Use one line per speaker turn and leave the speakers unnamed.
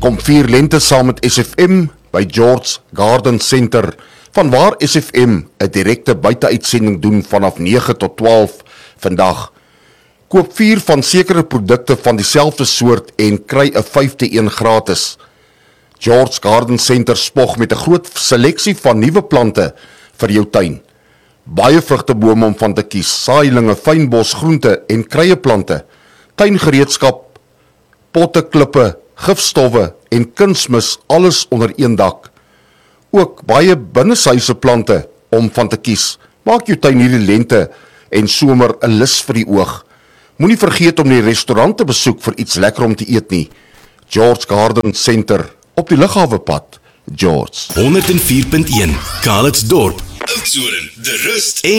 Kom vier lente saam met SFM by George Garden Center, vanwaar SFM 'n direkte buiteuitsending doen vanaf 9 tot 12 vandag. Koop 4 van sekere produkte van dieselfde soort en kry 'n 5de een gratis. George Garden Center spog met 'n groot seleksie van nuwe plante vir jou tuin. Baie vrugtebome om van te kies, saailinge, fynbos, groente en kruieplante, tuingereedskap, potte, klippe, gifstowwe en kunsmis, alles onder een dak. Ook baie binnehuise plante om van te kies. Maak jou tuin hierdie lente en somer 'n lus vir die oog. Moenie vergeet om die restaurant te besoek vir iets lekker om te eet nie. George Garden Center op die Lughawepad, George.
104.1 Calitzdorp, Oudtshoorn, De Rust